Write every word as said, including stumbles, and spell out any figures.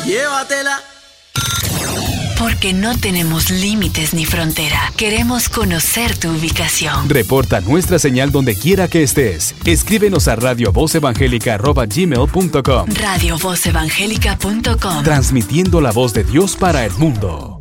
Llévatela. Porque no tenemos límites ni frontera. Queremos conocer tu ubicación. Reporta nuestra señal donde quiera que estés. Escríbenos a radio voz evangélica arroba gmail punto com. radio voz evangélica punto com. Transmitiendo la voz de Dios para el mundo.